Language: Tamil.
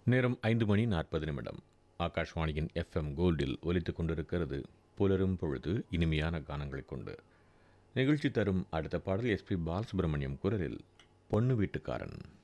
நேரம் 5:40 ஆகாஷ்வாணியின் எஃப்எம் கோல்டில் ஒலித்துக் கொண்டிருக்கிறது. புலரும் பொழுது இனிமையான கானங்களைக் கொண்டு நிகழ்ச்சி தரும் அடுத்த பாடல் எஸ்பி பாலசுப்ரமணியம் குரலில் பொண்ணு வீட்டுக்காரன்.